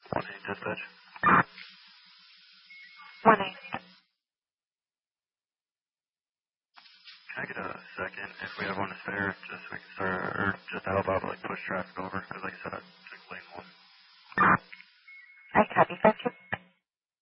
1-8 dispatch. 1-8. Can I get a second if we have one to spare, just so we can start, or just to help out, like push traffic over? Because like I said,